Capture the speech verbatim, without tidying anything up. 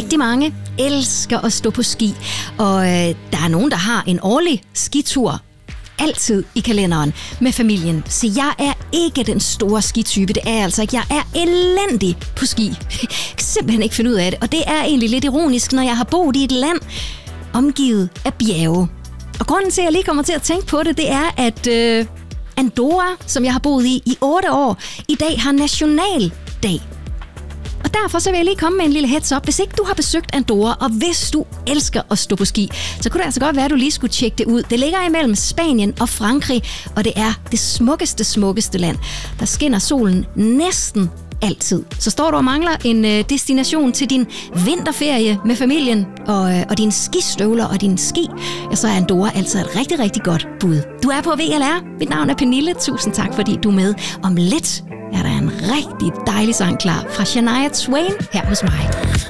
Rigtig mange elsker at stå på ski, og øh, der er nogen, der har en årlig skitur altid i kalenderen med familien. Så jeg er ikke den store skitype, det er jeg altså ikke. Jeg er elendig på ski. Jeg kan simpelthen ikke finde ud af det, og det er egentlig lidt ironisk, når jeg har boet i et land omgivet af bjerge. Og grunden til, at jeg lige kommer til at tænke på det, det er, at øh, Andorra, som jeg har boet i i otte år, i dag har nationaldag. Og derfor så vil jeg lige komme med en lille heads up. Hvis ikke du har besøgt Andorra, og hvis du elsker at stå på ski, så kunne det altså godt være, at du lige skulle tjekke det ud. Det ligger imellem Spanien og Frankrig, og det er det smukkeste, smukkeste land. Der skinner solen næsten altid. Så står du og mangler en øh, destination til din vinterferie med familien og, øh, og dine skistøvler og dine ski, ja, så er Andorra altså et rigtig, rigtig godt bud. Du er på V L R. Mit navn er Pernille. Tusind tak, fordi du er med. Om lidt er der en rigtig dejlig sang klar fra Shania Twain her hos mig.